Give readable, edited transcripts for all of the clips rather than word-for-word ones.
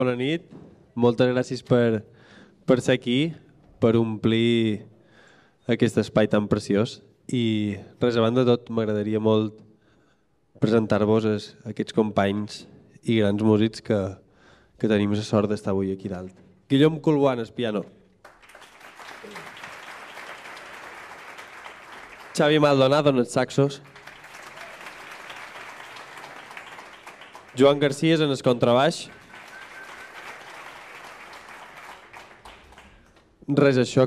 Bona nit, moltes gràcies per ser aquí, per omplir aquest espai tan preciós i res a banda de tot m'agradaria molt presentar-vos aquests companys i grans músics que tenim la sort d'estar avui aquí dalt. Guillem Colboan, al piano. Xavi Maldonado, en els saxos. Joan García, en el contrabaix. Res, això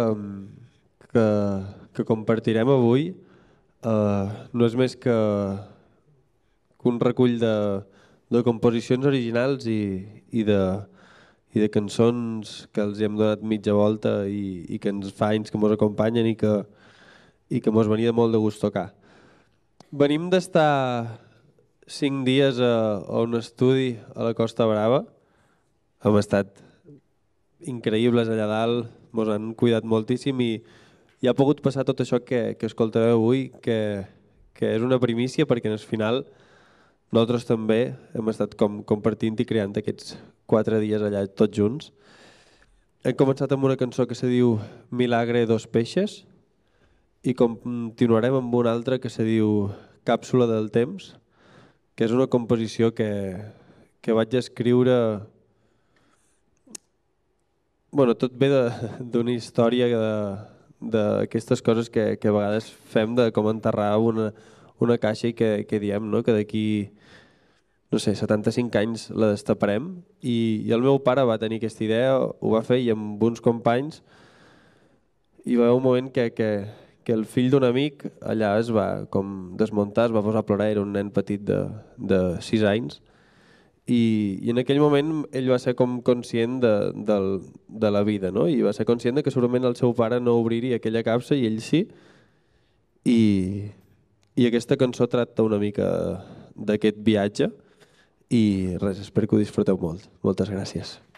que compartirem avui no és més que un recull de composicions originals i de cançons que els hem donat mitja volta i que ens fa anys que ens acompanyen i que ens venia molt de gust tocar. Venim d'estar 5 dies a un estudi a la Costa Brava. Hem estat increïbles allà dalt, ens han cuidat moltíssim i ha pogut passar tot això que escoltareu avui, que és una primícia perquè en el final nosaltres també hem estat compartint i creant aquests 4 dies allà tots junts. Hem començat amb una cançó que se diu Milagre dos peixes i continuarem amb una altra que se diu Càpsula del temps, que és una composició que vaig escriure. Bueno, tot ve d'una història d'aquestes coses que a vegades fem de com enterrar una caixa i que diem que d'aquí, no sé, 75 anys la destaparem i el meu pare va tenir aquesta idea, ho va fer i amb uns companys i va haver un moment que el fill d'un amic allà es va com desmuntar, es va posar a plorar, era un nen petit de 6 anys i en aquell moment ell va ser com conscient de la vida, no? I va ser conscient que segurament el seu pare no obriria aquella capsa i ell sí, i aquesta cançó tracta una mica d'aquest viatge i res, espero que ho disfruteu molt. Moltes gràcies.